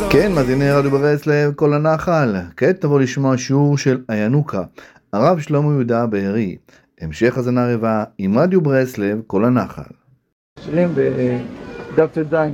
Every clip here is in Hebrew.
כן, מאזיני רדיו ברסלב, כל הנחל. כעת תבוא לשמוע שיעור של הינוקה, הרב שלמה יהודה בארי. המשך הזנה רבע עם רדיו ברסלב, כל הנחל. שירים בדף ט"ז.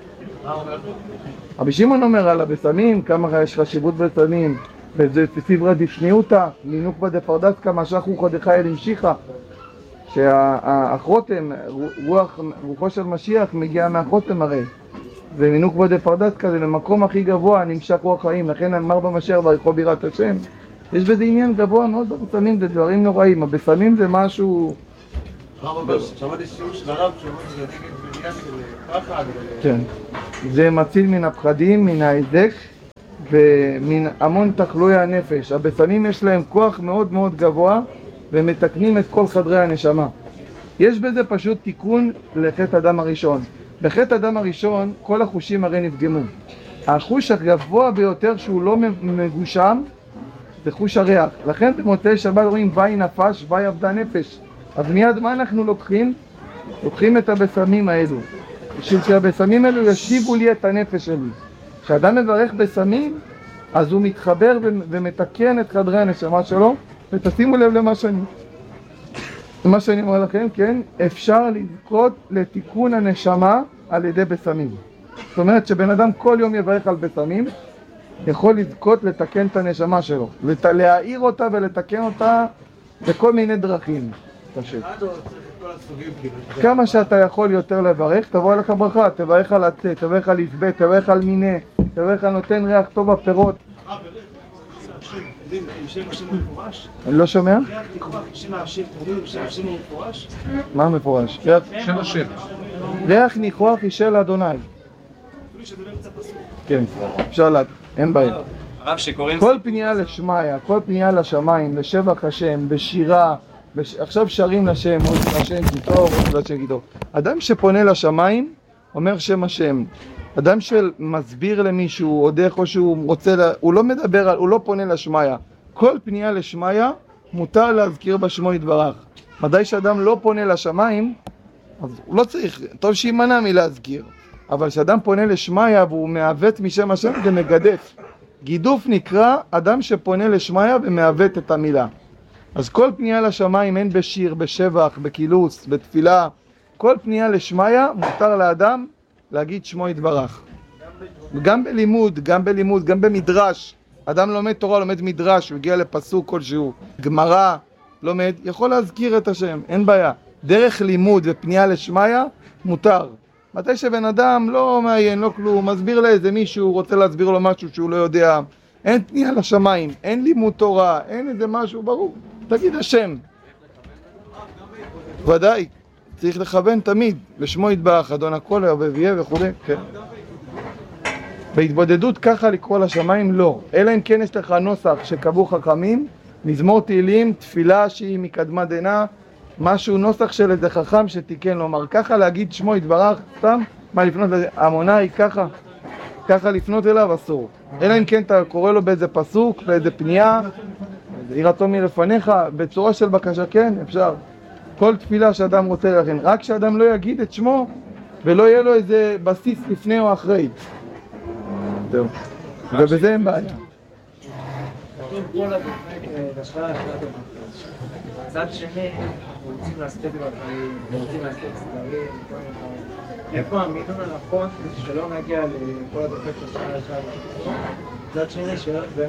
רבי שמעון אומר על הבשמים, כמה יש חשיבות בשמים, וזה סיברא דשניותא, מינוקבא דפרדסקא, משך רוחא דחיה למשיחא, שהחותם, רוחו של משיח מגיע מהחותם הרי, ומינוקבא דפרדסקא זה למקום הכי גבוה, נמשך רוח חיים, לכן אמר במשיח ברכו ביראת השם. יש בזה עניין גבוה מאוד בבשמים, זה דברים נוראים, הבשמים זה משהו... שמעתי שיעור של הרב שאומר שזה נגד בניין של פחד. כן, זה מציל מן הפחדים, מן ההיזק ומן המון תחלואי הנפש. הבשמים יש להם כוח מאוד מאוד גבוה ומתקנים את כל חדרי הנשמה. יש בזה פשוט תיקון לחטא אדם הראשון. בחטא אדם הראשון כל החושים הרי נפגמו. החוש הגבוה ביותר שהוא לא מגושם זה חוש הריח. לכן במוצאי שבת רואים ואי נפש ואי עבדה נפש. אז מיד מה אנחנו לוקחים? לוקחים את הבשמים האלו. בשביל שהבשמים האלו ישיבו לי את הנפש שלי. כשאדם מברך בשמים, אז הוא מתחבר ומתקן את חדרי הנשמה שלו, ותשימו לב למה שאני אומר לכם, כן? אפשר לזכות לתיקון הנשמה על ידי בשמים. זאת אומרת שבן אדם כל יום יברך על בשמים, יכול לזכות לתקן את הנשמה שלו, להעיר אותה ולתקן אותה בכל מיני דרכים. כמה שאתה יכול יותר לברך, תבוא אליך ברכה, תברך על הצא, תברך על יסבה, תברך על מיני, תברך על נותן ריח טוב בפירות. אני לא שומע? מה מפורש? ריח ניחוח אישה לאדוני. כן, אפשר לה, אין בעיה. כל פנייה לשמיה, כל פנייה לשמיים, לשבח השם, בשירה, עכשיו שרים לשם, עוד לשם גיטור, עוד לשם גיטור. אדם שפונה לשמיים, אומר שם השם. אדם שמסביר למישהו, או דרך או שהוא רוצה, הוא לא מדבר, הוא לא פונה לשמיה. כל פנייה לשמיה, מותר להזכיר בשמו יתברך. מדי שאדם לא פונה לשמיים, אז הוא לא צריך, טוב שימנע מלהזכיר. אבל כשאדם פונה לשמיה והוא מעוות משם השם, זה מגדף. גידוף נקרא אדם שפונה לשמיה ומעוות את המילה. אז כל פנייה לשמיים, אין בשיר, בשבח, בקילוס, בתפילה, כל פנייה לשמיה מותר לאדם להגיד שמו יתברך. גם בלימוד, גם במדרש. אדם לומד תורה, לומד מדרש, הוא הגיע לפסוק כלשהו, גמרא, לומד, יכול להזכיר את השם, אין בעיה. דרך לימוד ופנייה לשמיה מותר. מתי שבן אדם לא מעיין, לא כלום, מסביר לאיזה מישהו, רוצה להסביר לו משהו שהוא לא יודע, אין פנייה לשמיים, אין לימוד תורה, אין איזה משהו, ברור, תגיד השם. ודאי, צריך לכוון תמיד, לשמו יתברך, אדון הכל ויהיה וכו'. כן. בהתבודדות ככה לקרוא לשמיים לא, אלא אם כן יש לך נוסח שקבעו חכמים, מזמור תהילים, תפילה שהיא מקדמה דנא, משהו נוסח של איזה חכם שתיקן לומר, ככה להגיד שמו יתברך, סתם, מה לפנות לעמוני, ככה לפנות אליו אסור. אלא אם כן אתה קורא לו באיזה פסוק, באיזה פנייה, יהי רצון מלפניך, בצורה של בקשה, כן, אפשר. כל תפילה שאדם רוצה לכן, רק שאדם לא יגיד את שמו, ולא יהיה לו איזה בסיס לפני או אחרי. זהו. ובזה אין בעיה. מצד שני, רוצים לעשות בחיים, רוצים לעשות סדרים, איפה המינון הנכון שלא נגיע לכל הדופק של שעה. מצד שני, שאלות באמת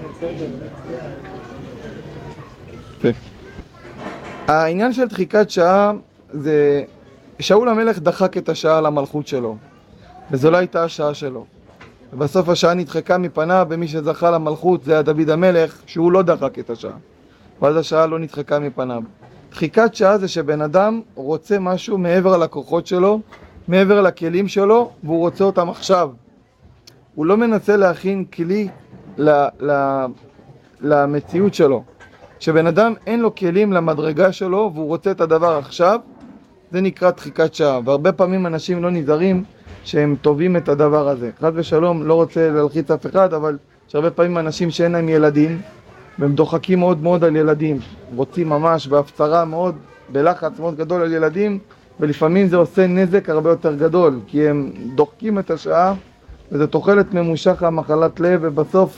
סדר. העניין של דחיקת שעה זה... שאול המלך דחק את השעה למלכות שלו, וזו לא הייתה השעה שלו. ובסוף השעה נדחקה מפניו, ומי שזכה למלכות זה היה דוד המלך, שהוא לא דחק את השעה. ואז השעה לא נדחקה מפניו. דחיקת שעה זה שבן אדם רוצה משהו מעבר לכוחות שלו, מעבר לכלים שלו, והוא רוצה אותם עכשיו. הוא לא מנסה להכין כלי למציאות שלו. כשבן אדם אין לו כלים למדרגה שלו, והוא רוצה את הדבר עכשיו, זה נקרא דחיקת שעה. והרבה פעמים אנשים לא נזהרים שהם טובים את הדבר הזה. חס ושלום, לא רוצה להלחיץ אף אחד, אבל יש הרבה פעמים אנשים שאין להם ילדים, והם דוחקים מאוד מאוד על ילדים. רוצים ממש בהפצרה מאוד, בלחץ מאוד גדול על ילדים, ולפעמים זה עושה נזק הרבה יותר גדול, כי הם דוחקים את השעה וזה תוחלת ממושכה, מחלת לב, ובסוף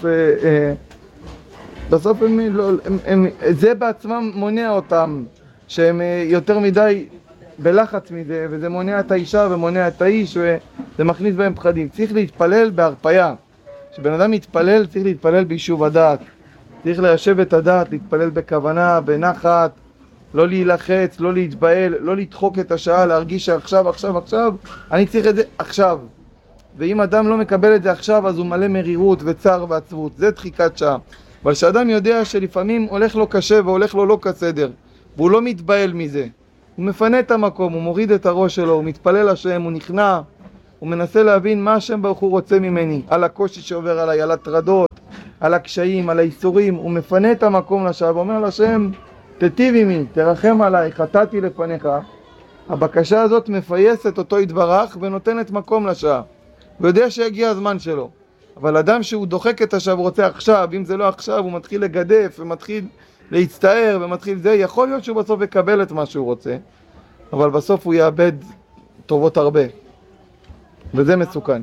בסוף זה בעצמם מונע אותם, שהם יותר מדי בלחץ מזה, וזה מונע את האישה ומונע את האיש, וזה מכניס בהם פחדים. צריך להתפלל בהרפאיה. כשבן אדם מתפלל, צריך להתפלל ביישוב הדעת. צריך ליישב את הדעת, להתפלל בכוונה, בנחת, לא להילחץ, לא להתבהל, לא לדחוק את השעה, להרגיש שעכשיו, אני צריך את זה עכשיו. ואם אדם לא מקבל את זה עכשיו, אז הוא מלא מרירות וצער ועצבות. זה דחיקת שעה. אבל שאדם יודע שלפעמים הולך לו קשה והולך לו לא כסדר, והוא לא מתבהל מזה. הוא מפנה את המקום, הוא מוריד את הראש שלו, הוא מתפלל השם, הוא נכנע, הוא מנסה להבין מה השם ברוך הוא רוצה ממני, על הקושי שעובר עליי, על הטרדות, על הקשיים, על האיסורים. הוא מפנה את המקום לשעה ואומר לשם, תיטיב עמי, תרחם עליי, חטאתי לפניך. הבקשה הזאת מפייסת אותו יתברך ונותנת מקום לשעה. הוא יודע שיגיע הזמן שלו. אבל אדם שהוא דוחק את השעה ורוצה עכשיו, אם זה לא עכשיו, הוא מתחיל לגדף ומתחיל להצטער ומתחיל זה, יכול להיות שהוא בסוף יקבל את מה שהוא רוצה, אבל בסוף הוא יאבד טובות הרבה. וזה מסוכן.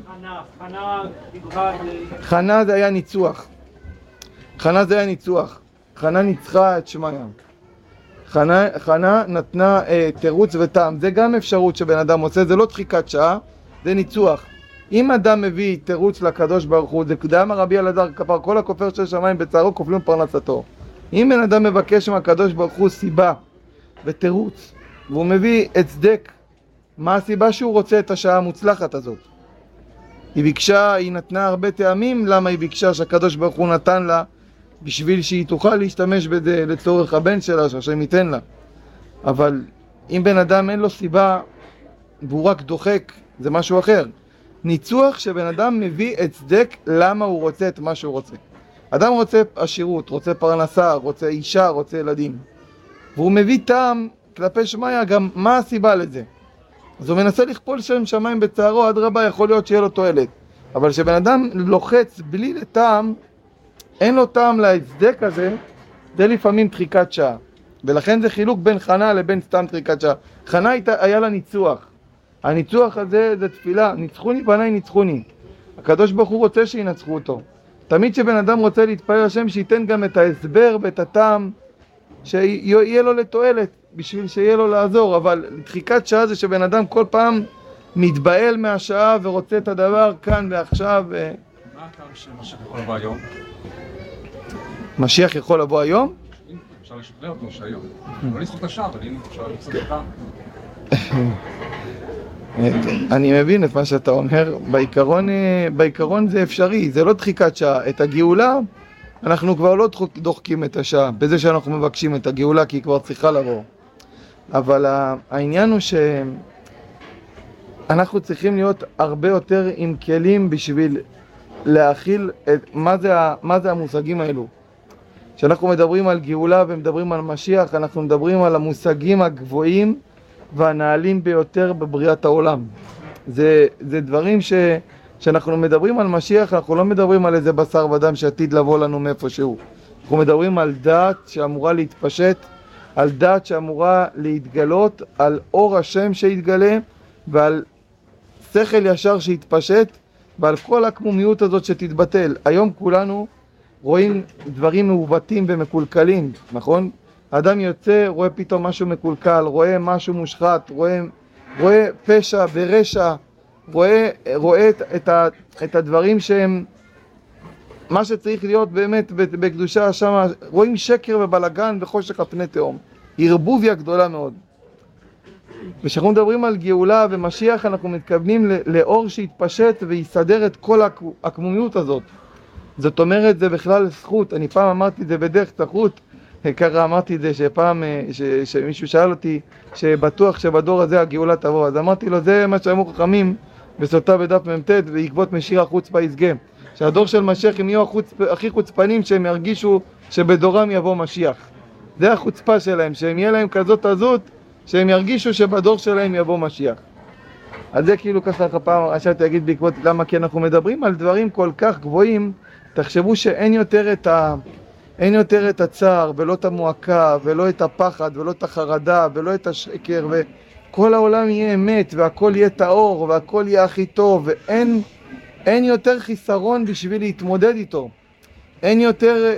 חנה זה היה ניצוח. חנה ניצחה את שמעיה. חנה נתנה תירוץ וטעם. זה גם אפשרות שבן אדם עושה, זה לא דחיקת שעה, זה ניצוח. אם אדם מביא תירוץ לקדוש ברוך הוא, זה כדאמר רבי אלעזר כפר, כל הכופר של שמיים בצערו כופלים פרנסתו. אם בן אדם מבקש מהקדוש ברוך הוא סיבה ותירוץ, והוא מביא הצדק, מה הסיבה שהוא רוצה את השעה המוצלחת הזאת? היא נתנה הרבה טעמים, למה היא ביקשה שהקדוש ברוך הוא נתן לה, בשביל שהיא תוכל להשתמש בזה לצורך הבן שלה, שהשם ייתן לה. אבל אם בן אדם אין לו סיבה, והוא רק דוחק, זה משהו אחר. ניצוח שבן אדם מביא הצדק למה הוא רוצה את מה שהוא רוצה. אדם רוצה עשירות, רוצה פרנסה, רוצה אישה, רוצה ילדים. והוא מביא טעם כלפי שמיה גם מה הסיבה לזה. אז הוא מנסה לכפול שם שמיים בצערו, עד רבה יכול להיות שיהיה לו תועלת. אבל שבן אדם לוחץ בלי לטעם, אין לו טעם להצדק הזה, זה לפעמים דחיקת שעה. ולכן זה חילוק בין חנה לבין סתם דחיקת שעה. חנה היה לה ניצוח. הניצוח הזה זה תפילה, ניצחוני בניי ניצחוני. הקדוש ברוך הוא רוצה שינצחו אותו. תמיד שבן אדם רוצה להתפלל השם, שייתן גם את ההסבר ואת הטעם, שיהיה לו לתועלת, בשביל שיהיה לו לעזור. אבל דחיקת שעה זה שבן אדם כל פעם מתבהל מהשעה ורוצה את הדבר כאן ועכשיו. מה הטעם שמשיח יכול לבוא היום? משיח יכול לבוא היום? אפשר לשכנע אותו שהיום. לא לזכות השעה, אבל אם אפשר לזכות לך. אני מבין את מה שאתה אומר, בעיקרון זה אפשרי, זה לא דחיקת שעה. את הגאולה אנחנו כבר לא דוחקים את השעה, בזה שאנחנו מבקשים את הגאולה, כי היא כבר צריכה לבוא. אבל העניין הוא שאנחנו צריכים להיות הרבה יותר עם כלים בשביל להכיל מה זה המושגים האלו. כשאנחנו מדברים על גאולה ומדברים על משיח, אנחנו מדברים על המושגים הגבוהים והנעלים ביותר בבריאת העולם. זה דברים שאנחנו מדברים על משיח, אנחנו לא מדברים על איזה בשר ודם שעתיד לבוא לנו מאיפשהו. אנחנו מדברים על דעת שאמורה להתפשט, על דעת שאמורה להתגלות, על אור השם שהתגלה, ועל שכל ישר שהתפשט, ועל כל הקמומיות הזאת שתתבטל. היום כולנו רואים דברים מעוותים ומקולקלים, נכון? האדם יוצא, רואה פתאום משהו מקולקל, רואה משהו מושחת, רואה פשע ורשע, רואה את הדברים שהם, מה שצריך להיות באמת בקדושה שם, רואים שקר ובלגן וחושך על פני תהום. ערבוביה גדולה מאוד. וכשאנחנו מדברים על גאולה ומשיח, אנחנו מתכוונים לאור שהתפשט ויסדר את כל הקמומיות הזאת. זאת אומרת, זה בכלל זכות. אני פעם אמרתי את זה בדרך זכות, ככה אמרתי את זה שפעם, שמישהו שאל אותי, שבטוח שבדור הזה הגאולה תבוא. אז אמרתי לו, זה מה שאמרו חכמים בסוטה בדף מ"ט, ועקבות משיר החוצפה יסגה. שהדור של משיח הם יהיו הכי חוצפנים, שהם ירגישו שבדורם יבוא משיח. זה החוצפה שלהם, שהם יהיה להם כזאת עזות, שהם ירגישו שבדור שלהם יבוא משיח. אז זה כאילו ככה פעם רשמתי להגיד בעקבות, למה? כי אנחנו מדברים על דברים כל כך גבוהים, תחשבו שאין יותר את הצער, ולא את המועקה, ולא את הפחד, ולא את החרדה, ולא את השקר, וכל העולם יהיה אמת, והכל יהיה טהור, והכל יהיה הכי טוב, ואין אין יותר חיסרון בשביל להתמודד איתו. אין יותר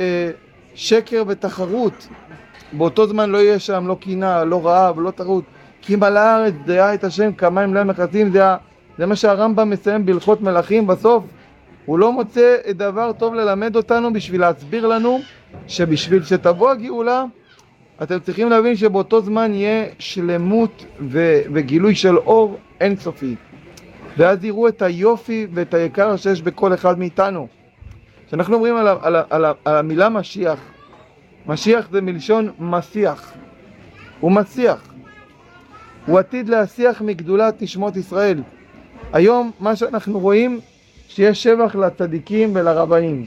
שקר ותחרות. באותו זמן לא יהיה שם לא קינה, לא רעב, לא תחרות. כי מלא הארץ דעה את השם כמים להם מכסים. זה מה שהרמב"ם מסיים בהלכות מלכים בסוף. הוא לא מוצא דבר טוב ללמד אותנו בשביל להסביר לנו שבשביל שתבוא הגאולה אתם צריכים להבין שבאותו זמן יהיה שלמות וגילוי של אור אינסופי. ואז יראו את היופי ואת היקר שיש בכל אחד מאיתנו. כשאנחנו אומרים על המילה משיח, משיח זה מלשון מסיח. הוא מסיח. הוא עתיד להסיח מגדולת נשמות ישראל. היום מה שאנחנו רואים שיש שבח לצדיקים ולרבנים.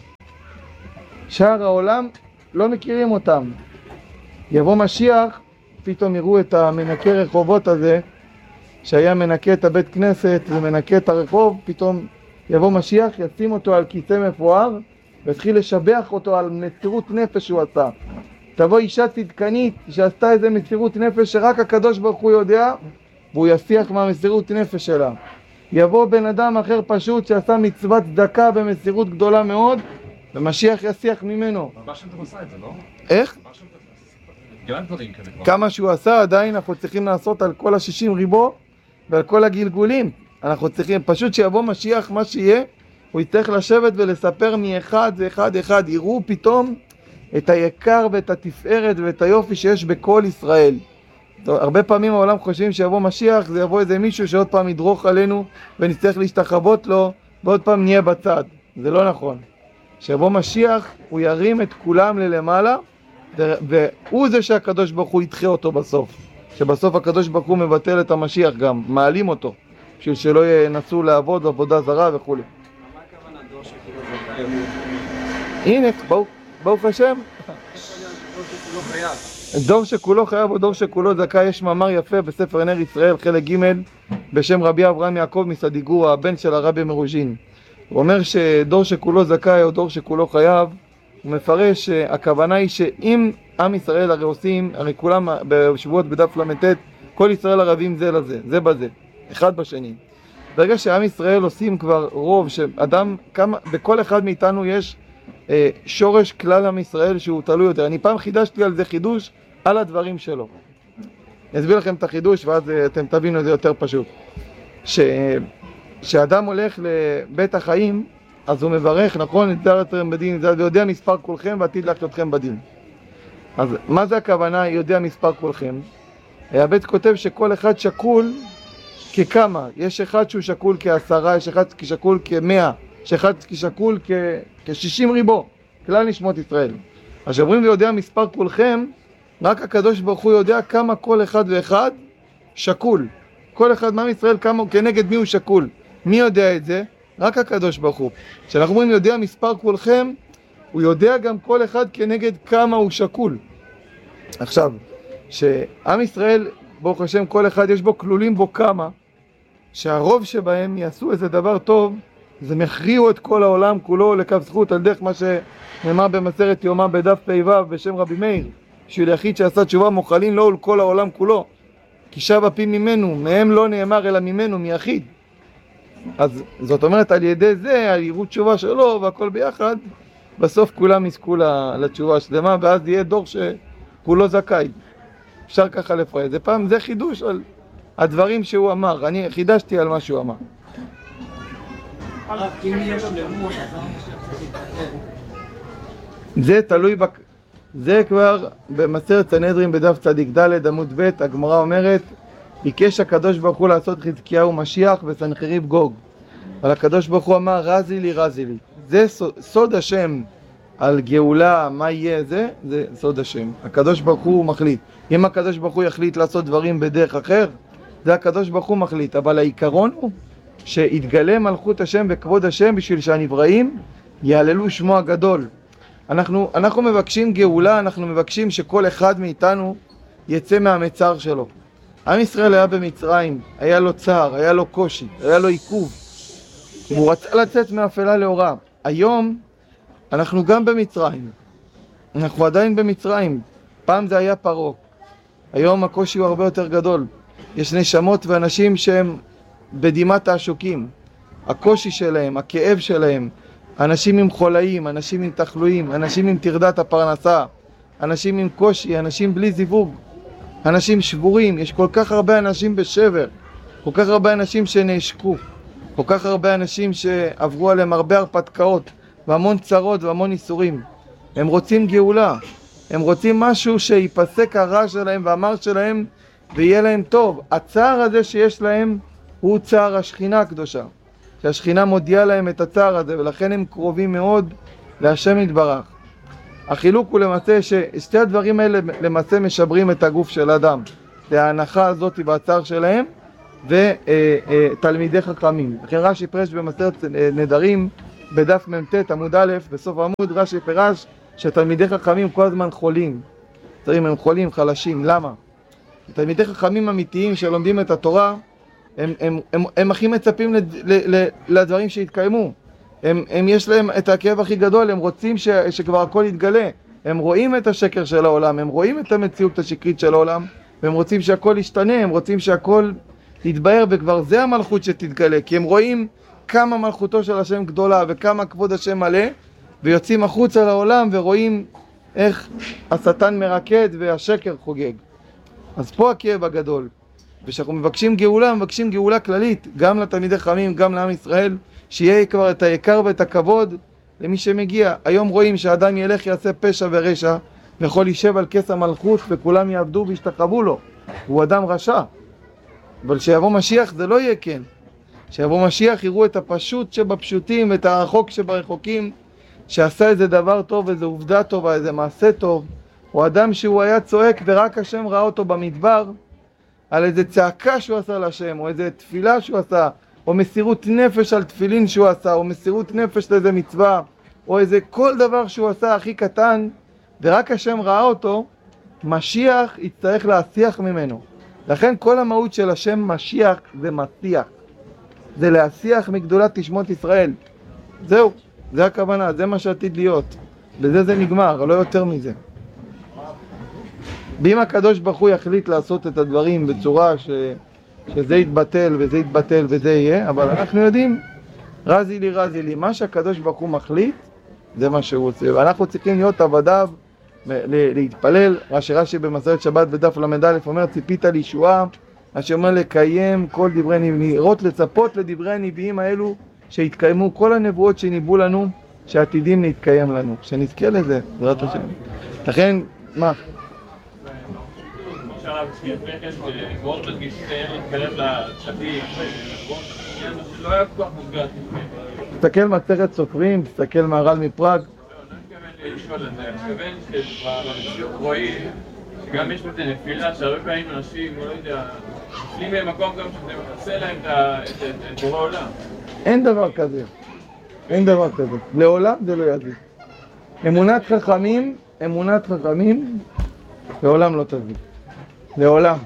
שאר העולם לא מכירים אותם. יבוא משיח, פתאום יראו את המנקה רחובות הזה, שהיה מנקה את הבית כנסת ומנקה את הרחוב, פתאום יבוא משיח, ישים אותו על כיסא מפואר, והתחיל לשבח אותו על מסירות נפש שהוא עשה. תבוא אישה צדקנית שעשתה איזה מסירות נפש שרק הקדוש ברוך הוא יודע, והוא יסיח מהמסירות נפש שלה. יבוא בן אדם אחר פשוט שעשה מצוות צדקה במסירות גדולה מאוד, ומשיח יסיח ממנו. מה שם אתה עושה את זה, לא? איך? גלן דברים כאלה כבר. כמה שהוא עשה עדיין אנחנו צריכים לעשות על כל ה-60 ריבו ועל כל הגלגולים. אנחנו צריכים, פשוט שיבוא משיח מה שיהיה, הוא יצטרך לשבת ולספר מאחד ואחד אחד. יראו פתאום את היקר ואת התפארת ואת היופי שיש בכל ישראל. טוב, הרבה פעמים העולם חושבים שיבוא משיח, זה יבוא איזה מישהו שעוד פעם ידרוך עלינו ונצטרך להשתחוות לו ועוד פעם נהיה בצד. זה לא נכון. שיבוא משיח הוא ירים את כולם ללמעלה, והוא זה שהקדוש ברוך הוא ידחה אותו בסוף. שבסוף הקדוש ברוך הוא מבטל את המשיח גם, מעלים אותו, בשביל שלא ינסו לעבוד עבודה זרה וכו'. מה הכוונה דור שכאילו זכאי? הנה, ברוך השם. דור שכולו חייב או דור שכולו זכאי. יש מאמר יפה בספר נר ישראל חלק ג' בשם רבי אברהם יעקב מסדיגורה, הבן של הרבי מרוז'ין. הוא אומר שדור שכולו זכאי או דור שכולו חייב, הוא מפרש שהכוונה היא שאם עם ישראל הרי עושים, הרי כולם בשבועות בדף למתת, כל ישראל ערבים זה לזה, זה בזה, אחד בשני. ברגע שעם ישראל עושים כבר רוב, שאדם, בכל אחד מאיתנו יש שורש כלל עם ישראל שהוא תלוי יותר. אני פעם חידשתי על זה חידוש על הדברים שלו. אני אסביר לכם את החידוש ואז אתם תבינו את זה יותר פשוט. שאדם הולך לבית החיים, אז הוא מברך, נכון, נצטר אתכם בדין, זה יודע מספר כולכם ועתיד להחיות אתכם בדין. אז מה זה הכוונה, יודע מספר כולכם? הבית כותב שכל אחד שקול ככמה. יש אחד שהוא שקול כ10, יש אחד שקול כ100, יש אחד שקול כ60 ריבו, כלל נשמות ישראל. אז שאומרים ויודע מספר כולכם, רק הקדוש ברוך הוא יודע כמה כל אחד ואחד שקול. כל אחד מעם ישראל כמה, כנגד מי הוא שקול. מי יודע את זה? רק הקדוש ברוך הוא. כשאנחנו אומרים יודע מספר כולכם, הוא יודע גם כל אחד כנגד כמה הוא שקול. עכשיו, שעם ישראל, ברוך השם, כל אחד יש בו כלולים בו כמה, שהרוב שבהם יעשו איזה דבר טוב, זה מכריעו את כל העולם כולו לכף זכות, על דרך מה שנאמר במסכת יומא בדף פ"ו בשם רבי מאיר, בשביל יחיד שעשה תשובה מוחלין לו ולכל העולם כולו, כי שב אפים ממנו, מהם לא נאמר אלא ממנו, מיחיד. אז זאת אומרת על ידי זה, על יראו תשובה שלו והכל ביחד, בסוף כולם יזכו לתשובה שלמה, ואז יהיה דור שכולו זכאי. אפשר ככה לפרט. זה פעם, זה חידוש על הדברים שהוא אמר. אני חידשתי על מה שהוא אמר. זה תלוי זה כבר במסכת סנהדרין בדף צדיק ד' עמוד ב', הגמרא אומרת, ביקש הקדוש ברוך הוא לעשות חזקיהו משיח וסנחריב גוג. אבל הקדוש ברוך הוא אמר, רזי לי, רזי לי. זה סוד השם על גאולה, מה יהיה זה סוד השם. הקדוש ברוך הוא מחליט. אם הקדוש ברוך הוא יחליט לעשות דברים בדרך אחר, זה הקדוש ברוך הוא מחליט. אבל העיקרון הוא שיתגלה מלכות השם וכבוד השם בשביל שהנבראים יעללו שמו הגדול. אנחנו מבקשים גאולה, אנחנו מבקשים שכל אחד מאיתנו יצא מהמצר שלו. עם ישראל היה במצרים, היה לו צער, היה לו קושי, היה לו עיכוב. הוא רצה לצאת מאפלה לאורה. היום אנחנו גם במצרים. אנחנו עדיין במצרים. פעם זה היה פרעה. היום הקושי הוא הרבה יותר גדול. יש נשמות ואנשים שהם בדימת העשוקים. הקושי שלהם, הכאב שלהם, אנשים עם חולאים, אנשים עם תחלואים, אנשים עם תרדת הפרנסה, אנשים עם קושי, אנשים בלי זיווג, אנשים שבורים, יש כל כך הרבה אנשים בשבר, כל כך הרבה אנשים שנעשקו, כל כך הרבה אנשים שעברו עליהם הרבה הרפתקאות והמון צרות והמון איסורים. הם רוצים גאולה, הם רוצים משהו שיפסק הרע שלהם והמר שלהם ויהיה להם טוב. הצער הזה שיש להם הוא צער השכינה הקדושה, שהשכינה מודיעה להם את הצער הזה, ולכן הם קרובים מאוד להשם יתברך. החילוק הוא למעשה ששתי הדברים האלה למעשה משברים את הגוף של אדם, זה ההנחה הזאת והצער שלהם ותלמידי חכמים. לכן רש"י פירש במסכת נדרים בדף מ"ט עמוד א', בסוף העמוד רש"י פירש שתלמידי חכמים כל הזמן חולים, הם חולים, חלשים. למה? תלמידי חכמים אמיתיים שלומדים את התורה הם הכי מצפים לדברים שיתקיימו. הם יש להם את הכאב הכי גדול, הם רוצים שכבר הכל יתגלה. הם רואים את השקר של העולם, הם רואים את המציאות השקרית של העולם, והם רוצים שהכל ישתנה, הם רוצים שהכל יתבהר, וכבר זה המלכות שתתגלה, כי הם רואים כמה מלכותו של השם גדולה וכמה כבוד השם מלא, ויוצאים החוצה לעולם ורואים איך השטן מרקד והשקר חוגג. אז פה הכאב הגדול. ושאנחנו מבקשים גאולה, מבקשים גאולה כללית, גם לתלמידי חכמים, גם לעם ישראל, שיהיה כבר את היקר ואת הכבוד למי שמגיע. היום רואים שהאדם ילך יעשה פשע ורשע, ויכול יישב על כס המלכות וכולם יעבדו וישתחוו לו. הוא אדם רשע. אבל שיבוא משיח זה לא יהיה כן. שיבוא משיח יראו את הפשוט שבפשוטים ואת הרחוק שברחוקים, שעשה איזה דבר טוב, איזה עובדה טובה, איזה מעשה טוב. הוא אדם שהוא היה צועק ורק השם ראה אותו במדבר, על איזה צעקה שהוא עשה להשם, או איזה תפילה שהוא עשה, או מסירות נפש על תפילין שהוא עשה, או מסירות נפש לאיזה מצווה, או איזה כל דבר שהוא עשה הכי קטן, ורק השם ראה אותו, משיח יצטרך להשיח ממנו. לכן כל המהות של השם משיח זה משיח, זה להשיח מגדולת תשמות ישראל. זהו, זה הכוונה, זה מה שעתיד להיות, בזה זה נגמר, לא יותר מזה. ואם הקדוש ברוך הוא יחליט לעשות את הדברים בצורה שזה יתבטל וזה יתבטל וזה יהיה, אבל אנחנו יודעים, רזי לי, מה שהקדוש ברוך הוא מחליט, זה מה שהוא עושה. ואנחנו צריכים להיות עבדיו, להתפלל. רש"י במסכת שבת בדף ל"א אומר, ציפית לישועה, אשר אומר לקיים כל דברי נביאים, לראות לצפות לדברי הנביאים האלו, שהתקיימו כל הנבואות שניבאו לנו, שעתידים להתקיים לנו, שנזכה לזה, בעזרת השם. לכן, מה? מאוד מדגישים להתקרב לצדיק, לא היה כל כך מודגש. תסתכל מסכת סופרים, תסתכל מהר"ל מפראג. אני מתכוון לשאול את זה, אני מתכוון שרואים שגם יש בזה נפילה, שהרבה פעמים אנשים, לא יודע, נפלים במקום גם שזה מחסה להם את בורא עולם. אין דבר כזה, אין דבר כזה, לעולם זה לא יזיק. אמונת חכמים, לעולם לא תזיק. לעולם.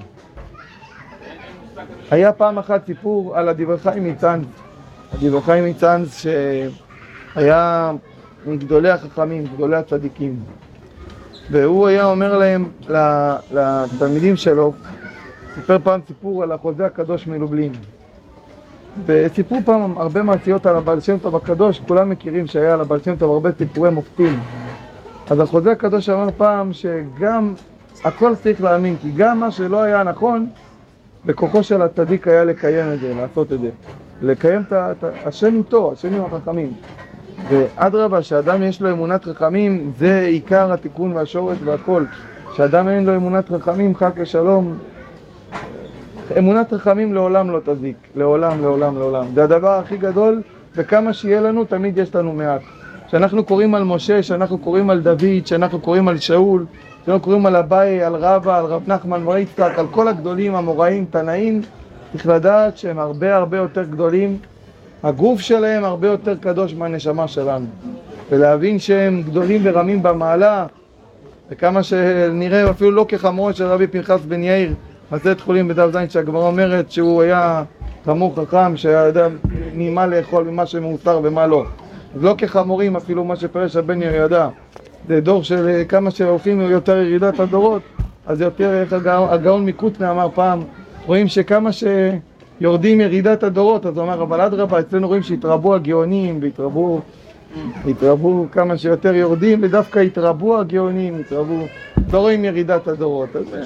היה פעם אחת סיפור על הדברי חיים מצאנז. הדברי חיים מצאנז שהיה מגדולי החכמים, גדולי הצדיקים. והוא היה אומר להם, לתלמידים שלו, סיפר פעם סיפור על החוזה הקדוש מלובלין. וסיפרו פעם הרבה מעשיות על הבעל שם טוב הקדוש, כולם מכירים שהיה על הבעל שם טוב הרבה סיפורי מופתים. אז החוזה הקדוש אמר פעם שגם הכל צריך להאמין, כי גם מה שלא היה נכון, בכוחו של הצדיק היה לקיים את זה, לעשות את זה. לקיים את השם איתו, השם עם החכמים. ואדרבה, שאדם יש לו אמונת חכמים, זה עיקר התיקון והשורש והכל. שאדם אין לו אמונת חכמים, חג לשלום. אמונת חכמים לעולם לא תזיק, לעולם. זה הדבר הכי גדול, וכמה שיהיה לנו, תמיד יש לנו מעט. שאנחנו קוראים על משה, שאנחנו קוראים על דוד, שאנחנו קוראים על שאול, שאנחנו קוראים על אביי, על רבא, על רב נחמן בר יצחק, על כל הגדולים, המוראים, תנאים, צריך לדעת שהם הרבה יותר גדולים, הגוף שלהם הרבה יותר קדוש מהנשמה שלנו, ולהבין שהם גדולים ורמים במעלה, וכמה שנראה אפילו לא כחמורו של רבי פנחס בן יאיר, מסכת חולין בדף ז' שהגמרא אומרת שהוא היה חמור חכם, שהיה יודע ממה לאכול ומה שמותר ומה לא. אז לא כחמורים אפילו מה שפרש הבן יאיר ידע. זה דור של כמה שהולכים יותר ירידת הדורות, אז יותר איך הגאון מקוטנה אמר פעם, רואים שכמה יורדים ירידת הדורות, אז הוא אומר, אבל אדרבה, אצלנו רואים שהתרבו הגאונים, והתרבו כמה שיותר יורדים, ודווקא התרבו הגאונים, לא רואים ירידת הדורות.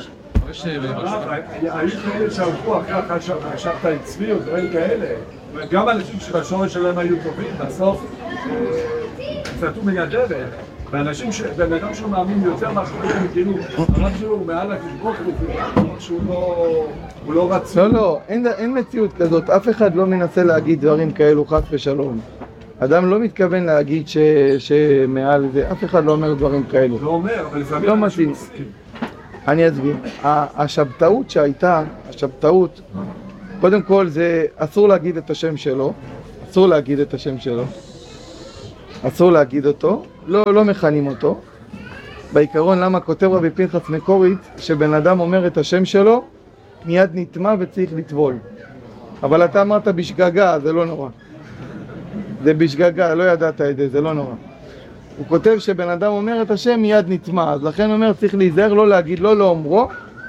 היו כאלה שהלכו אחרי חשבת על צבי או דברים כאלה, גם אנשים שבשורש שלהם היו טובים, בסוף קצתו מן הדרך, ואנשים בן אדם שהוא מאמין יותר מהחברים, כאילו, הרב שלו הוא מעל הקשבוק, הוא לא רצוי. לא, אין מציאות כזאת, אף אחד לא מנסה להגיד דברים כאלו חס ושלום. אדם לא מתכוון להגיד שמעל זה, אף אחד לא אומר דברים כאלו. לא אומר, אבל לפעמים לא אנשים מתאים. מסכים. אני אסביר. השבתאות שהייתה, קודם כל זה אסור להגיד את השם שלו, אסור להגיד אותו, לא מכנים אותו. בעיקרון למה כותב רבי פנחס מקורית שבן אדם אומר את השם שלו מיד נטמע וצריך לטבול. אבל אתה אמרת בשגגה, זה לא נורא. זה בשגגה, לא ידעת את זה, זה לא נורא. הוא כותב שבן אדם אומר את השם מיד נטמע, אז לכן הוא אומר צריך להיזהר לא להגיד לא אומרו.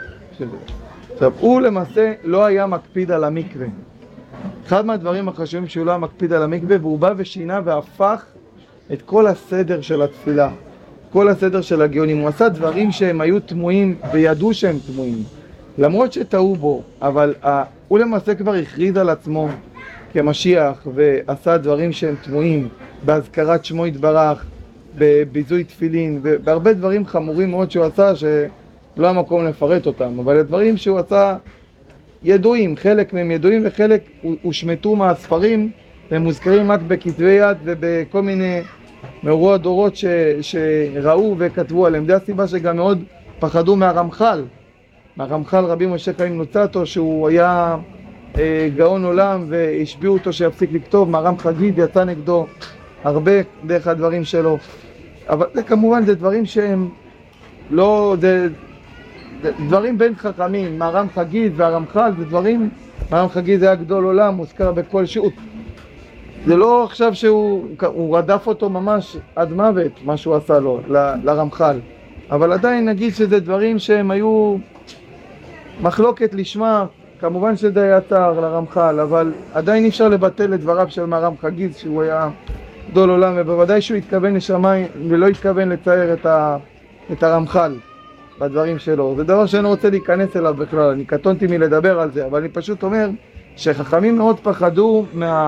עכשיו הוא למעשה לא היה מקפיד על המקווה. אחד מהדברים החשובים שהוא לא היה מקפיד על המקווה, והוא בא ושינה והפך את כל הסדר של התפילה, כל הסדר של הגאונים. הוא עשה דברים שהם היו תמוהים וידעו שהם תמוהים, למרות שטעו בו, אבל הוא למעשה כבר הכריז על עצמו כמשיח ועשה דברים שהם תמוהים, בהזכרת שמו יתברך, בביזוי תפילין, ובהרבה דברים חמורים מאוד שהוא עשה שלא המקום לפרט אותם, אבל הדברים שהוא עשה ידועים, חלק מהם ידועים וחלק הושמטו מהספרים, והם מוזכרים רק בכתבי יד ובכל מיני מאורו הדורות שראו וכתבו עליהם. זה הסיבה שגם מאוד פחדו מהרמח"ל רבי משה חיים לוצאטו, שהוא היה גאון עולם והשביעו אותו שיפסיק לכתוב. מהר"ם חגיד יצא נגדו הרבה דרך הדברים שלו, אבל זה כמובן זה דברים שהם לא, זה דברים בין חכמים. מהר"ם חגיד והרמח"ל זה דברים, מהר"ם חגיד זה היה גדול עולם, מוזכר בכל שעות. זה לא עכשיו שהוא רדף אותו ממש עד מוות, מה שהוא עשה לו, לרמח"ל. אבל עדיין נגיד שזה דברים שהם היו מחלוקת לשמה, כמובן שזה היה צער לרמח"ל, אבל עדיין אי אפשר לבטל את דבריו של מהר"ם חגיד שהוא היה גדול עולם, ובוודאי שהוא התכוון לשמיים ולא התכוון לצייר את הרמח"ל בדברים שלו. זה דבר שאני רוצה להיכנס אליו בכלל, אני קטונתי מלדבר על זה, אבל אני פשוט אומר שחכמים מאוד פחדו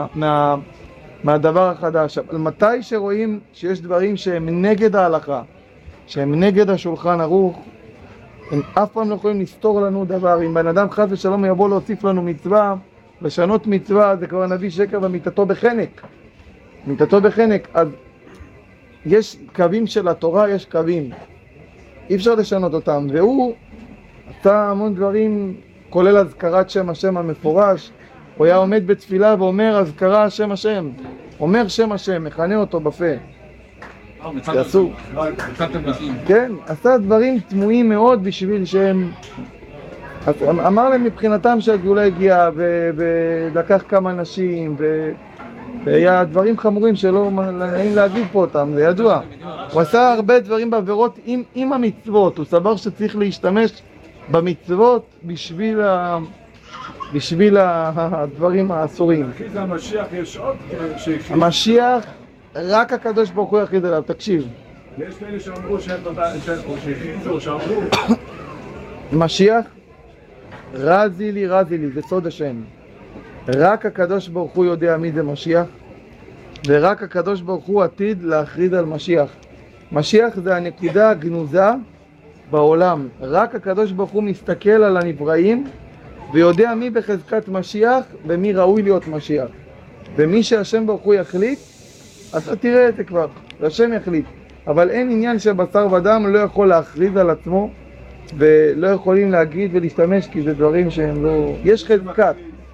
מהדבר החדש. אבל מתי שרואים שיש דברים שהם נגד ההלכה, שהם נגד השולחן ערוך, הם אף פעם לא יכולים לסתור לנו דבר. אם בן אדם חס ושלום יבוא להוסיף לנו מצווה, לשנות מצווה, זה כבר נביא שקר ומיתתו בחנק. אז יש קווים של התורה, יש קווים, אי אפשר לשנות אותם, והוא עשה המון דברים, כולל הזכרת שם השם המפורש. הוא היה עומד בתפילה ואומר הזכרה שם השם, אומר שם השם, מכנה אותו בפה. שעשו, כן, עשה דברים תמוהים מאוד בשביל שהם, אמר להם מבחינתם שהגאולה הגיעה ולקח כמה נשים, והיה דברים חמורים שלא נעים להגיד פה אותם, זה ידוע. הוא עשה הרבה דברים בעבירות עם המצוות, הוא סבר שצריך להשתמש במצוות בשביל הדברים האסורים. זה המשיח, יש עוד המשיח רק הקדוש ברוך הוא יכריז עליו. תקשיב, יש כאלה שאמרו שהכריזו, שאמרו משיח רזי לי, זה סוד השם. רק הקדוש ברוך הוא יודע מי זה משיח, ורק הקדוש ברוך הוא עתיד להכריז על משיח. משיח זה הנקודה הגנוזה בעולם, רק הקדוש ברוך הוא מסתכל על הנבראים ויודע מי בחזקת משיח ומי ראוי להיות משיח. ומי שהשם ברוך הוא יחליט, אז אתה תראה את זה כבר, השם יחליט. אבל אין עניין שבשר ודם לא יכול להכריז על עצמו, ולא יכולים להגיד ולהשתמש, כי זה דברים שהם לא... יש חזקת.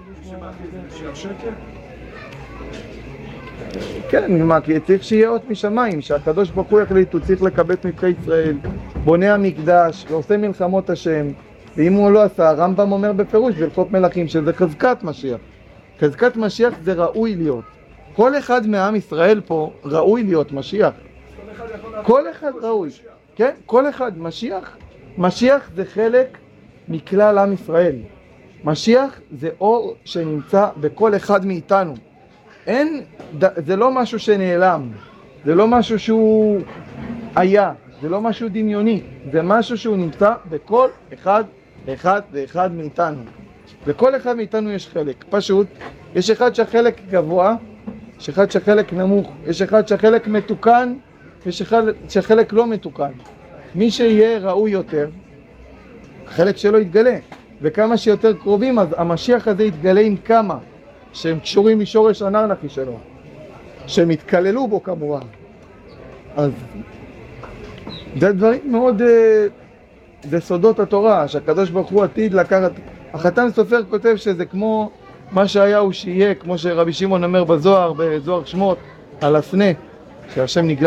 כן, מה? כי צריך שיהיה אות משמיים, שהקדוש ברוך הוא יחליט, הוא צריך לקבץ נדחי ישראל, בונה המקדש ועושה מלחמות השם. ואם הוא לא עשה, הרמב"ם אומר בפירוש בהלכות מלכים שזה חזקת משיח. חזקת משיח זה ראוי להיות. כל אחד מעם ישראל פה ראוי להיות משיח. כל אחד ראוי. כן, כל אחד. משיח זה חלק מכלל עם ישראל. משיח זה אור שנמצא בכל אחד מאיתנו. זה לא משהו שנעלם, זה לא משהו שהוא היה, זה לא משהו דמיוני, זה משהו שהוא נמצא בכל אחד ואחד מאיתנו. בכל אחד מאיתנו יש חלק, פשוט יש אחד שהחלק גבוה, יש אחד שהחלק נמוך, יש אחד שהחלק מתוקן, יש אחד שהחלק לא מתוקן. מי שיהיה ראוי יותר, החלק שלו יתגלה, וכמה שיותר קרובים, אז המשיח הזה יתגלה עם כמה שהם קשורים משורש הנרנחי שלו, שהם יתקללו בו כמובן. אז זה דברים מאוד, זה סודות התורה, שהקדוש ברוך הוא עתיד לקחת. החתן סופר כותב שזה כמו מה שהיה הוא שיהיה, כמו שרבי שמעון אומר בזוהר, בזוהר שמות, על הסנה, שהשם נגלה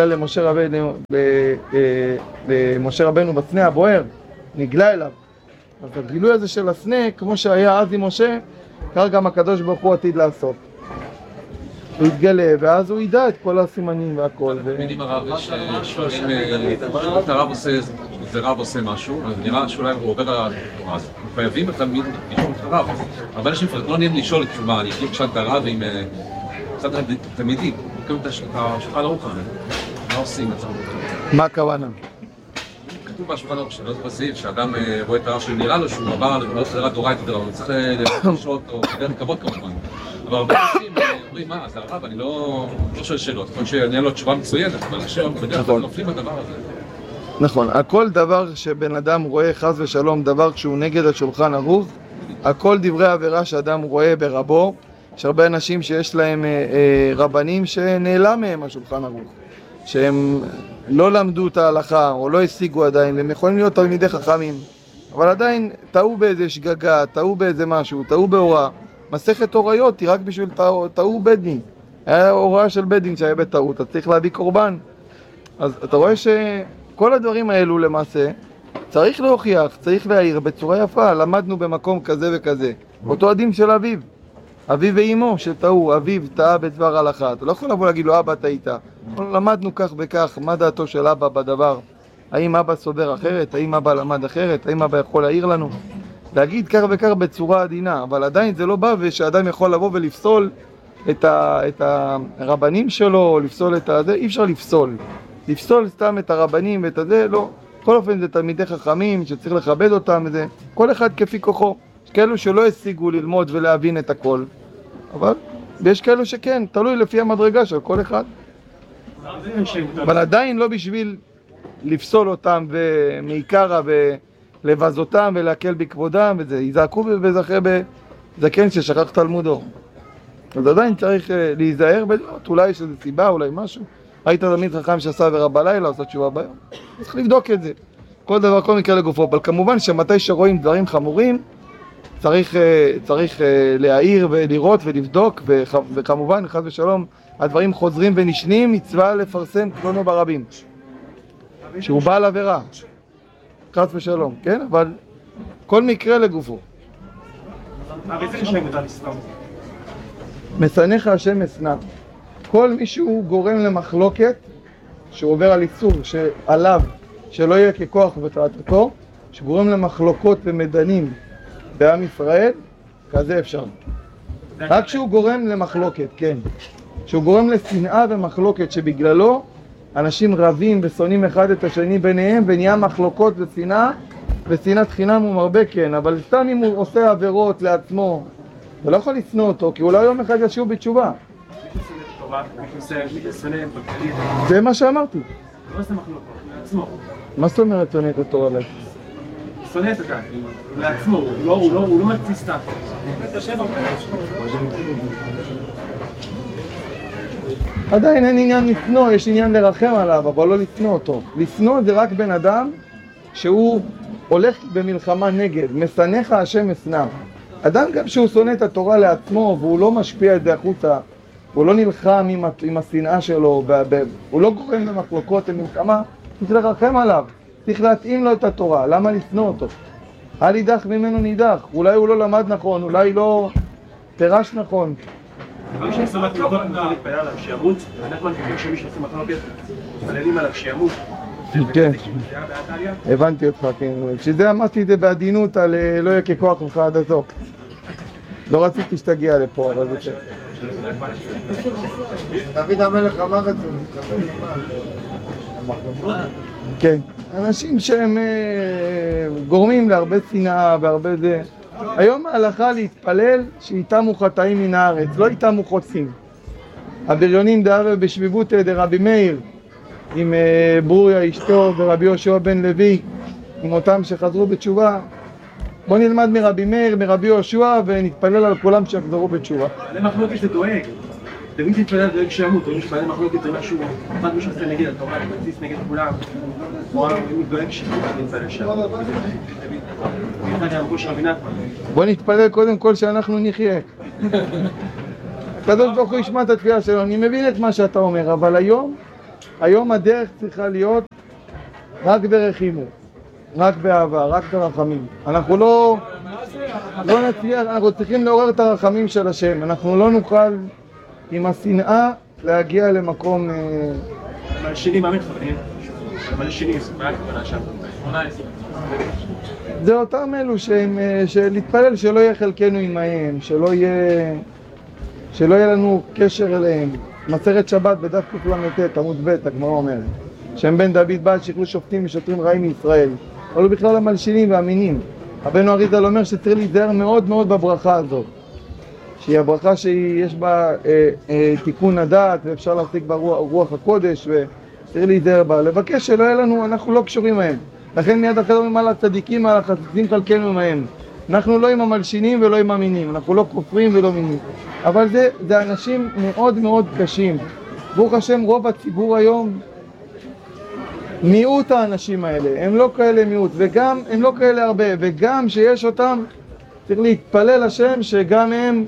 למשה רבנו בסנה הבוער, נגלה אליו. אז הגילוי הזה של הסנה, כמו שהיה אז עם משה, כך גם הקדוש ברוך הוא עתיד לעשות. הוא יתגלה, ואז הוא ידע את כל הסימנים והכל. תמידים הרב, ששואלים, את הרב עושה, זה רב עושה משהו, אז נראה שאולי הוא עובר על התורה, אז חייבים תמיד לשאול את הרב. אבל אנשים לא נהיים לשאול את תשובה, אני אשאל את הרב עם קצת תלמידים, מקבלים את השולחן ערוך הזה. מה עושים את זה? מה הכוונה? כתוב בשולחן ערוך שלא בסעיף, שאדם רואה את הרב שנראה לו שהוא עבר לבחירת תורה את הדבר, הוא צריך לשאול אותו, כדי לכבוד כמובן. אבל הרבה אנשים אומרים, מה, זה הרב, אני לא שואל שאלות, יכול שאני לו תשובה מצוינת, אבל עכשיו בדרך כלל נופלים בדבר הזה. נכון, הכל דבר שבן אדם רואה חס ושלום, דבר שהוא נגד השולחן ערוך, הכל דברי עבירה שאדם רואה ברבו. יש הרבה אנשים שיש להם רבנים שנעלם מהם השולחן ערוך, שהם לא למדו את ההלכה או לא השיגו עדיין, והם יכולים להיות תלמידי חכמים, אבל עדיין טעו באיזה שגגה, טעו באיזה משהו, טעו בהוראה. מסכת הוריות היא רק בשביל טעו בית דין. היה הוראה של בית דין שהיה בטעות, אז צריך להביא קורבן. אז אתה רואה שכל הדברים האלו למעשה צריך להוכיח, צריך להעיר בצורה יפה. למדנו במקום כזה וכזה, אותו הדין של אביו, אביו ואימו שטעו, אביו טעה בדבר הלכה, אתה לא יכול לבוא להגיד לו אבא טעית. למדנו כך וכך, מה דעתו של אבא בדבר, האם אבא סובר אחרת, האם אבא למד אחרת, האם אבא יכול להעיר לנו, להגיד כך וכך בצורה עדינה. אבל עדיין זה לא בא ושאדם יכול לבוא ולפסול את הרבנים שלו, לפסול את הזה. אי אפשר לפסול סתם את הרבנים ואת הזה, לא. בכל אופן זה תלמידי חכמים שצריך לכבד אותם, וזה כל אחד כפי כוחו. יש כאלו שלא השיגו ללמוד ולהבין את הכל, אבל יש כאלו שכן, תלוי לפי המדרגה של כל אחד. אבל עדיין לא בשביל לפסול אותם ומעיקרה ולבז אותם ולהקל בכבודם, וזה יזעקו וזכר בזקן ששכח תלמודו. אז עדיין צריך להיזהר בדעות, אולי יש איזו סיבה, אולי משהו. היית תלמיד חכם שעשה עבירה בלילה, עושה תשובה ביום, צריך לבדוק את זה. כל דבר, כל מקרה לגופו, אבל כמובן שמתי שרואים דברים חמורים, צריך להעיר ולראות ולבדוק, וכמובן, חס ושלום, הדברים חוזרים ונשנים, מצווה לפרסם קלונו ברבים, שהוא בעל עבירה, חס ושלום, כן? אבל כל מקרה לגופו. משנאך השם אשנא. כל מישהו גורם למחלוקת, שהוא עובר על איסור שעליו, שלא יהיה ככוח ותעתתו, שגורם למחלוקות ומדנים בעם ישראל, כזה אפשר. רק שהוא גורם למחלוקת, כן. שהוא גורם לשנאה ומחלוקת, שבגללו אנשים רבים ושונאים אחד את השני ביניהם, ונהיה מחלוקות ושנאה, ושנאת חינם הוא מרבה, כן. אבל סתם אם הוא עושה עבירות לעצמו, אתה לא יכול לשנוא אותו, כי אולי יום אחד ישוב בתשובה. זה מה שאמרתי. לא עושה מחלוקות, לעצמו. מה זאת אומרת שונא את התורה לעצמו? שונא את התורה, לעצמו, הוא לא מתסיס סתם. עדיין אין עניין לשנוא, יש עניין לרחם עליו, אבל לא לשנוא אותו. לשנוא זה רק בן אדם שהוא הולך במלחמה נגד, משנאך השם אשנא. אדם גם שהוא שונא את התורה לעצמו והוא לא משפיע את זה החוצה, הוא לא נלחם עם השנאה שלו, הוא לא גורם למחלוקות למלחמה, צריך לרחם עליו, צריך להתאים לו את התורה. למה לשנוא אותו? אל יידח ממנו נידח, אולי הוא לא למד נכון, אולי לא פירש נכון. מי שעושה מחלוקות מתחיל להתפלל עליו שימות, ואנחנו חושבים שמי שעושה מחלוקת מתפללים עליו שימות. כן, הבנתי אותך, כן. שזה אמרתי את זה בעדינות על לא יהיה ככוח ממך עד הסוף. לא רציתי שתגיע לפה, אבל זה דוד המלך אמר את זה, כן, אנשים שהם גורמים להרבה שנאה והרבה זה. היום ההלכה להתפלל שאיתמו חטאים מן הארץ, לא איתמו חוצים. הבריונים דהבה בשביבות דרבי מאיר עם ברוריה אשתו ורבי יהושע בן לוי עם אותם שחזרו בתשובה. בוא נלמד מרבי מאיר, מרבי יהושע ונתפלל על כולם שיחזרו בתשובה. בעלי מחלוקת זה דואג. תמיד תתפלל דואג שימות, תמיד שבעלי מחלוקת זה משהו, אחד מישהו עושה נגד התורה, מתסיס נגד כולם. הוא דואג שימות, אני נתפלל שם. בוא נתפלל קודם כל שאנחנו נחיה. הקדוש ברוך הוא ישמע את התפילה שלו. אני מבין את מה שאתה אומר, אבל היום הדרך צריכה להיות רק ברחימו, רק באהבה, רק ברחמים. אנחנו לא נצליח, אנחנו צריכים לעורר את הרחמים של השם. אנחנו לא נוכל עם השנאה להגיע למקום... המלשינים, מה מתכוונים? המלשינים, מה הכוונה שם? 18. זה אותם אלו שלהתפלל שלא יהיה חלקנו עמהם, שלא יהיה לנו קשר אליהם. מסכת שבת בדף קל"ט עמוד ב' הגמרא אומרת שם בן דוד בעל שכלו שופטים ושוטרים רעים מישראל, אבל בכלל המלשינים והמינים. רבנו אריז"ל אומר שצריך להיזהר מאוד מאוד בברכה הזאת, שהיא הברכה שיש בה תיקון הדעת ואפשר להשיג בה רוח הקודש, וצריך להיזהר בה, לבקש שלא יהיה לנו, אנחנו לא קשורים מהם. לכן מיד אחרי אומרים על הצדיקים, על החסידים חלקנו מהם. אנחנו לא עם המלשינים ולא עם המינים, אנחנו לא כופרים ולא מינים. אבל זה אנשים מאוד מאוד קשים. ברוך השם, רוב הציבור היום, מיעוט האנשים האלה, הם לא כאלה מיעוט, וגם הם לא כאלה הרבה, וגם שיש אותם, צריך להתפלל השם שגם הם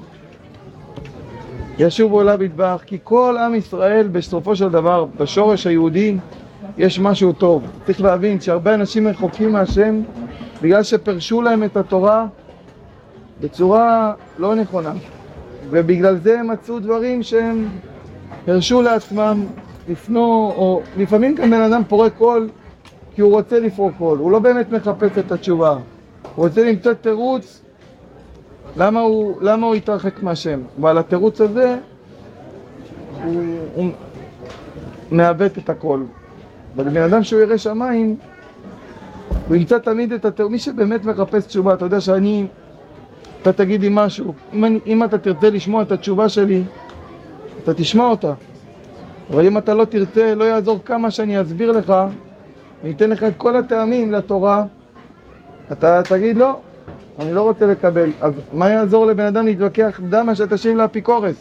ישובו אליו יתברך, כי כל עם ישראל בסופו של דבר, בשורש היהודי, יש משהו טוב. צריך להבין שהרבה אנשים רחוקים מהשם בגלל שפרשו להם את התורה בצורה לא נכונה, ובגלל זה הם מצאו דברים שהם הרשו לעצמם לפנו, או לפעמים גם בן אדם פורק קול כי הוא רוצה לפרוק קול, הוא לא באמת מחפש את התשובה, הוא רוצה למצוא תירוץ למה הוא יתרחק מהשם, ועל התירוץ הזה הוא מאבד את הכל. אבל בן אדם שהוא ירא שמיים, הוא ימצא תמיד את התירוץ. מי שבאמת מחפש תשובה, אתה יודע אתה תגיד לי משהו, אם אתה תרצה לשמוע את התשובה שלי, אתה תשמע אותה. אבל אם אתה לא תרצה, לא יעזור כמה שאני אסביר לך, ואתן לך את כל הטעמים לתורה, אתה תגיד לא, אני לא רוצה לקבל. אז מה יעזור לבן אדם להתווכח דמה שתשיב לאפיקורס?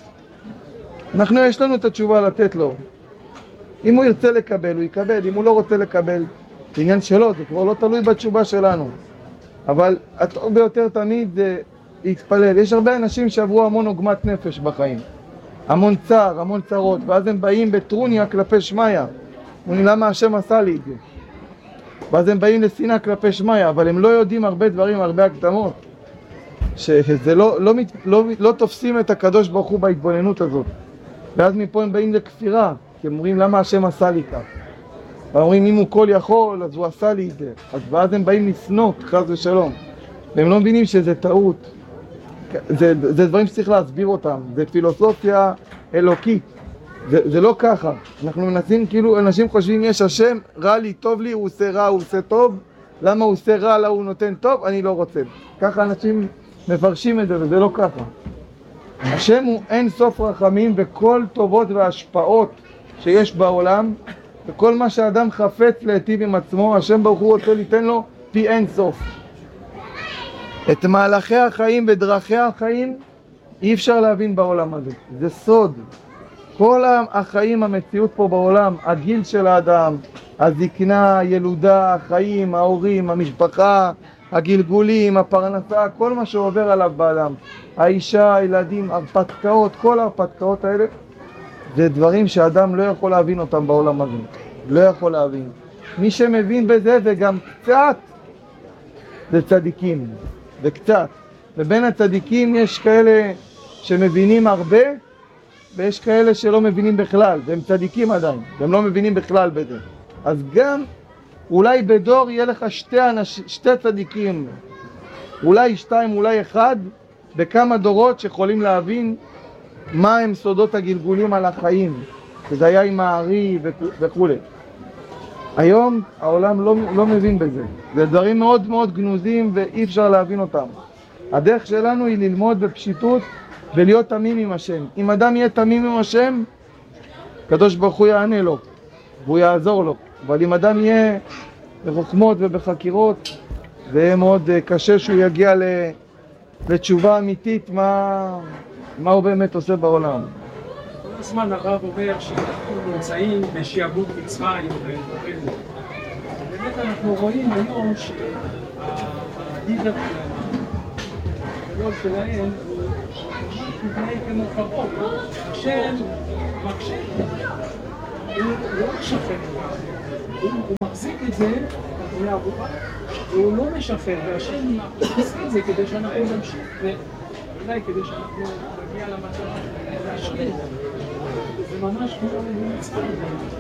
יש לנו את התשובה לתת לו. אם הוא ירצה לקבל, הוא יקבל. אם הוא לא רוצה לקבל, זה עניין שלו, זה כבר לא תלוי בתשובה שלנו. אבל הטוב ביותר תמיד זה להתפלל. יש הרבה אנשים שעברו המון עוגמת נפש בחיים. המון צער, המון צרות, ואז הם באים בטרוניה כלפי שמיה. אומרים, למה השם עשה לי את זה? ואז הם באים לשנאה כלפי שמיה, אבל הם לא יודעים הרבה דברים, הרבה הקדמות. שזה לא תופסים את הקדוש ברוך הוא בהתבוננות הזאת. ואז מפה הם באים לכפירה, כי הם אומרים, למה השם עשה לי כך? ואומרים, אם הוא כל יכול, אז הוא עשה לי את זה. ואז הם באים לשנות, חס ושלום. והם לא מבינים שזה טעות. זה דברים שצריך להסביר אותם. זה פילוסופיה אלוקית. זה לא ככה. אנחנו מנסים, כאילו, אנשים חושבים, יש השם, רע לי, טוב לי, הוא עושה רע, הוא עושה טוב. למה הוא עושה רע, הוא נותן טוב? אני לא רוצה. ככה אנשים מפרשים את זה, וזה לא ככה. השם הוא אין סוף רחמים וכל טובות והשפעות שיש בעולם, וכל מה שאדם חפץ להיטיב עם עצמו, השם ברוך הוא רוצה ליתן לו פי אין סוף. את מהלכי החיים ודרכי החיים אי אפשר להבין בעולם הזה, זה סוד. כל החיים, המציאות פה בעולם, הגיל של האדם, הזקנה, הילודה, החיים, ההורים, המשפחה, הגלגולים, הפרנסה, כל מה שעובר עליו באדם, האישה, הילדים, הרפתקאות, כל ההרפתקאות האלה, זה דברים שאדם לא יכול להבין אותם בעולם הזה. לא יכול להבין. מי שמבין בזה וגם קצת, זה צדיקים. וקצת. ובין הצדיקים יש כאלה שמבינים הרבה, ויש כאלה שלא מבינים בכלל, והם צדיקים עדיין, והם לא מבינים בכלל בזה. אז גם אולי בדור יהיה לך שתי צדיקים, אולי 2, אולי 1, בכמה דורות שיכולים להבין מה הם סודות הגלגולים על החיים. זה היה עם הארי וכו'. היום העולם לא מבין בזה. זה דברים מאוד מאוד גנוזים ואי אפשר להבין אותם. הדרך שלנו היא ללמוד בפשיטות ולהיות תמים עם השם. אם אדם יהיה תמים עם השם, הקדוש ברוך הוא יענה לו והוא יעזור לו. אבל אם אדם יהיה בחוכמות ובחקירות, זה מאוד קשה שהוא יגיע לתשובה אמיתית מה הוא באמת עושה בעולם. כל הזמן הרב אומר שאנחנו נמצאים בשעבוד מצרים ובאמת אנחנו רואים היום שהלידר שלהם הוא מתנהג כמו קרוב, השם מקשה, הוא לא משפר, הוא מחזיק את זה מהעבודה והוא לא משפר, והשם מחזיק את זה כדי שאנחנו נמשיך ואולי כדי שאנחנו נגיע למצב להשלים. זה ממש כמו מצרים.